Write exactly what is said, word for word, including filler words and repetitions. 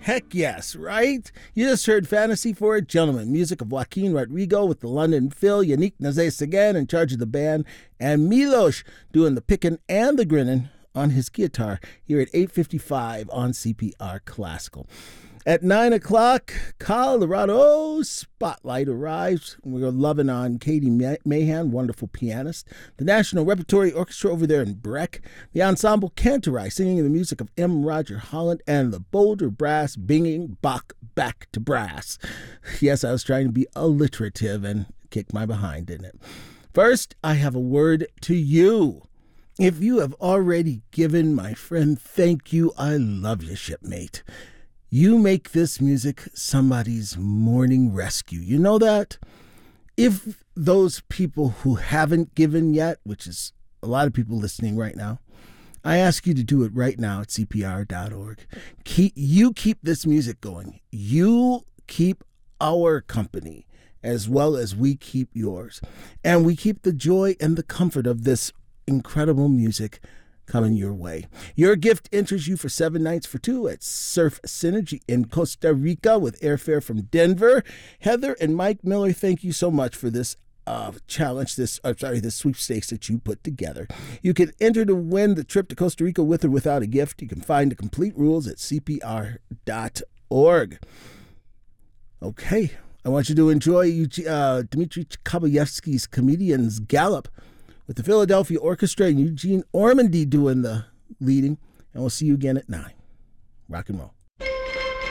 Heck yes, right? You just heard Fantasy for a Gentleman, music of Joaquin Rodrigo with the London Phil, Yannick Nazay-Sagan in charge of the band, and Milos doing the picking and the grinning on his guitar here at eight fifty-five on C P R Classical. At nine o'clock, Colorado Spotlight arrives. We're loving on Katie Mahan, wonderful pianist. The National Repertory Orchestra over there in Breck. The Ensemble Cantorai singing the music of M. Roger Holland. And the Boulder Brass binging Bach back to brass. Yes, I was trying to be alliterative and kick my behind in it. First, I have a word to you. If you have already given my friend thank you, I love you, shipmate. You make this music somebody's morning rescue. You know that? If those people who haven't given yet, which is a lot of people listening right now, I ask you to do it right now at C P R dot org. Keep, you keep this music going. You keep our company as well as we keep yours. And we keep the joy and the comfort of this incredible music coming your way. Your gift enters you for seven nights for two at Surf Synergy in Costa Rica with airfare from Denver. Heather and Mike Miller, thank you so much for this uh, challenge, this uh, sorry, this sweepstakes that you put together. You can enter to win the trip to Costa Rica with or without a gift. You can find the complete rules at C P R dot org. Okay, I want you to enjoy uh, Dmitry Kabayevsky's Comedian's Gallop with the Philadelphia Orchestra and Eugene Ormandy doing the leading. And we'll see you again at nine. Rock and roll.